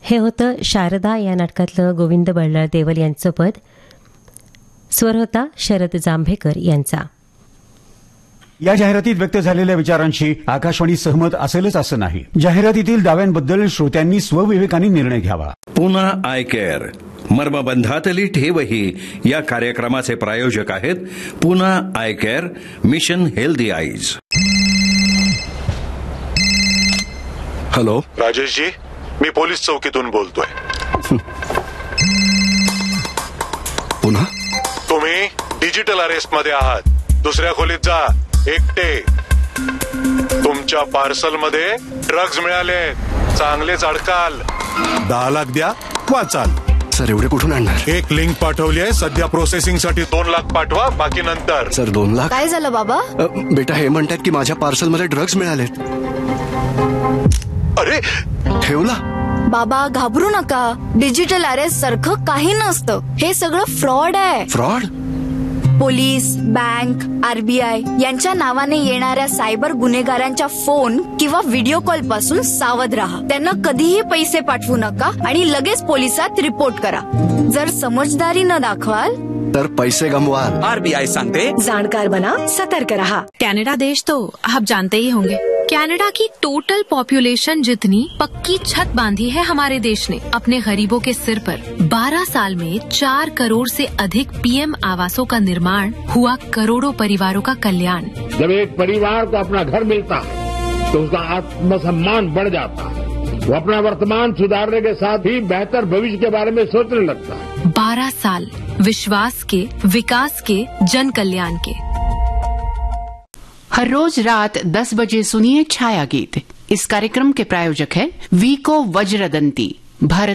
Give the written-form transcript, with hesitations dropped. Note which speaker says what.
Speaker 1: हे होतं शारदा या नाटकातलं गोविंद बल्लाळ देवल यांचं पद. स्वर होता शरद जांभेकर यांचा.
Speaker 2: या जाहिरातीत व्यक्त झालेल्या विचारांशी आकाशवाणी सहमत असेलच असं नाही. जाहिरातीतील दाव्यांबद्दल श्रोत्यांनी स्वविवेकाने निर्णय घ्यावा.
Speaker 3: पुन्हा आय केअर मर्मबंधातली ठेवही या कार्यक्रमाचे प्रायोजक आहेत पुन्हा I care mission healthy eyes.
Speaker 4: Hello
Speaker 5: Rajeshji, me police चौकीतून बोलतोय.
Speaker 4: पुन्हा
Speaker 5: तुम्ही डिजिटल अरेस्ट मध्ये आहात. दुसऱ्या खोलीत जा, एकटे. तुमच्या पार्सल मध्ये ड्रग्ज मिळाले. चांगलेच अडकाल.
Speaker 6: 10 लाख द्या, वाचाल.
Speaker 4: सर एवढे कुठून आणणार?
Speaker 6: एक लिंक पाठवली आहे. सध्या प्रोसेसिंग साठी
Speaker 5: 2 लाख पाठवा, बाकी नंतर.
Speaker 4: सर 2 लाख?
Speaker 7: काय झालं बाबा?
Speaker 4: बेटा हे म्हणतात की माझ्या पार्सल मध्ये ड्रग्ज मिळालेत.
Speaker 5: अरे
Speaker 4: ठेवला?
Speaker 7: बाबा घाबरू नका. डिजिटल अरेस्ट सारखं काही नसतं. हे सगळं फ्रॉड आहे.
Speaker 4: फ्रॉड?
Speaker 7: पोलीस, बँक, आरबीआय यांच्या नावाने येणाऱ्या सायबर गुन्हेगारांच्या फोन किंवा व्हिडिओ कॉल पासून सावध राहा. त्यांना कधीही पैसे पाठवू नका आणि लगेच पोलिसात रिपोर्ट करा. जर समजदारी न दाखवाल
Speaker 4: तर पैसे गमवाल.
Speaker 8: आरबीआई सांगते,
Speaker 7: जाणकार बना, सतर्क रहा.
Speaker 9: कनाडा देश तो आप जानते ही होंगे. कनाडा की टोटल पॉपुलेशन जितनी पक्की छत बांधी है हमारे देश ने अपने गरीबों के सिर पर. 12 साल में 4 करोड़ से अधिक पीएम आवासों का निर्माण हुआ. करोड़ों परिवारों का कल्याण.
Speaker 10: जब एक परिवार को अपना घर मिलता है तो उसका आत्मसम्मान बढ़ जाता है. वो अपना वर्तमान सुधारने के साथ ही बेहतर भविष्य के बारे में सोचने लगता है.
Speaker 9: 12 साल विश्वास के, विकास के, जन कल्याण के.
Speaker 11: हर रोज रात 10 बजे सुनिए छाया गीत. इस कार्यक्रम के प्रायोजक है वीको वज्रदंती, भारत